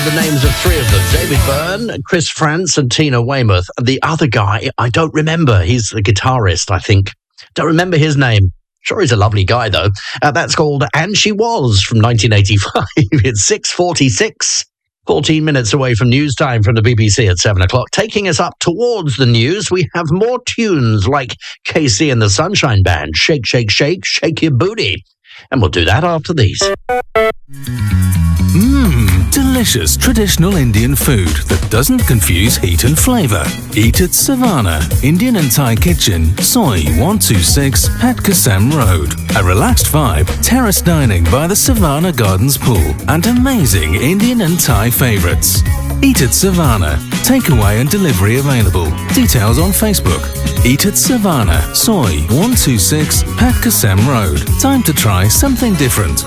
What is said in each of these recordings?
The names of three of them: David Byrne, Chris Frantz, and Tina Weymouth. The other guy, I don't remember. He's the guitarist, I think. Don't remember his name. Sure, he's a lovely guy, though. That's called And She Was from 1985. It's 6:46. 14 minutes away from news time from the BBC at 7 o'clock. Taking us up towards the news, we have more tunes like KC and the Sunshine Band. Shake, shake, shake, shake your booty. And we'll do that after these. Delicious traditional Indian food that doesn't confuse heat and flavour. Eat at Savannah, Indian and Thai Kitchen, Soy 126, Patkasam Road. A relaxed vibe, terrace dining by the Savannah Gardens pool, and amazing Indian and Thai favourites. Eat at Savannah. Takeaway and delivery available. Details on Facebook. Eat at Savannah, Soy 126, Patkasam Road. Time to try something different.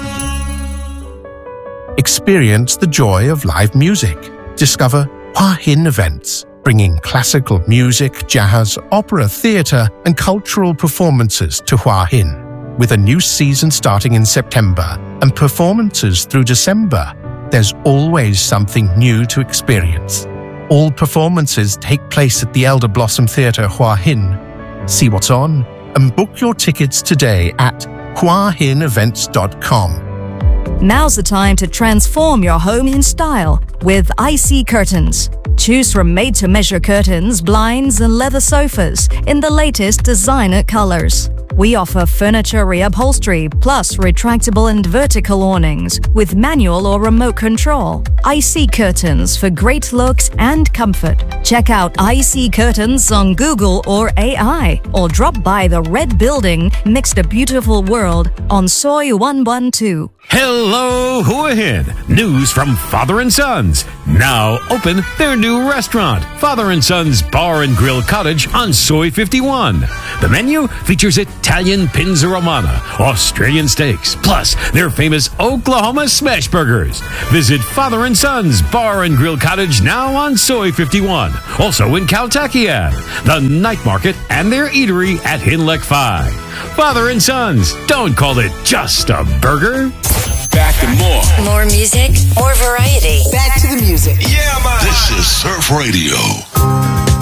Experience the joy of live music. Discover Hua Hin Events, bringing classical music, jazz, opera, theatre and cultural performances to Hua Hin. With a new season starting in September and performances through December, there's always something new to experience. All performances take place at the Elder Blossom Theatre Hua Hin. See what's on and book your tickets today at huahinevents.com. Now's the time to transform your home in style with IC Curtains. Choose from made-to-measure curtains, blinds and leather sofas in the latest designer colors. We offer furniture reupholstery plus retractable and vertical awnings with manual or remote control. IC Curtains for great looks and comfort. Check out IC Curtains on Google or AI, or drop by the Red Building next to Beautiful World on Soy 112. Hello, Hua Hin. News from Father and Sons. Now open their new restaurant, Father and Sons Bar and Grill Cottage on Soy 51. The menu features Italian Pinza Romana, Australian steaks, plus their famous Oklahoma smash burgers. Visit Father and Sons Bar and Grill Cottage now on Soy 51. Also in Kaltakiad, the night market, and their eatery at Hinlek 5. Father and Sons, don't call it just a burger. Back to more. More music, more variety. Back to the music. Yeah, man. This is Surf Radio.